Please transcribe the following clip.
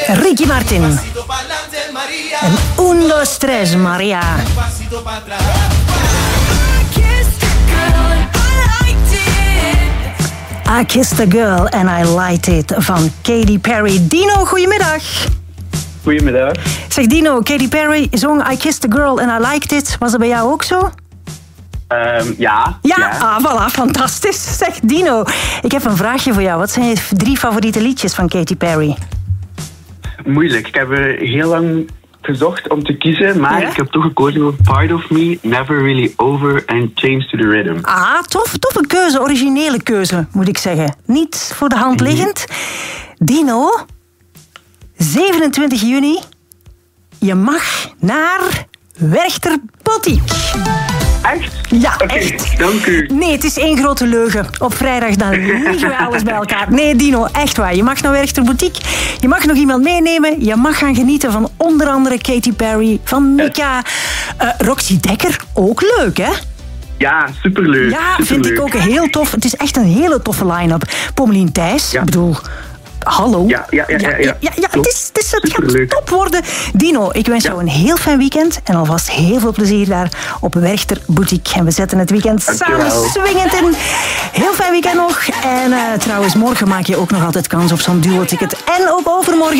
Ricky Martin. En 1, 2, 3, Maria. I Kissed a Girl and I Liked It van Katy Perry. Dino, goedemiddag. Goedemiddag. Zeg Dino, Katy Perry zong I Kissed a Girl and I Liked It. Was dat bij jou ook zo? Ja. Ah, voilà, fantastisch. Zeg Dino, ik heb een vraagje voor jou. Wat zijn je 3 favoriete liedjes van Katy Perry? Moeilijk. Ik heb er heel lang gezocht om te kiezen, maar Ja? ik heb toch gekozen voor Part of Me, Never Really Over en Change to the Rhythm. Ah, toffe keuze, originele keuze, moet ik zeggen. Niet voor de hand liggend. Dino, 27 juni, je mag naar Werchter Boutique. Echt? Ja, Oké, echt. dank u. Nee, het is 1 grote leugen. Op vrijdag dan liegen we alles bij elkaar. Nee, Dino, echt waar. Je mag naar Werchter Boutique. Je mag nog iemand meenemen. Je mag gaan genieten van onder andere Katy Perry, van Mika, Roxy Dekker. Ook leuk, hè? Ja, superleuk. Ja, superleuk. vind ik ook heel tof. Het is echt een hele toffe line-up. Pommelien Thijs, Ja. ik bedoel... Hallo. Ja. Het gaat Superleuk. top worden. Dino, ik wens jou een heel fijn weekend en alvast heel veel plezier daar op Werchter Boutique. En we zetten het weekend Dankjewel. samen swingend in. Heel fijn weekend nog. En trouwens, morgen maak je ook nog altijd kans op zo'n duo-ticket. En ook overmorgen.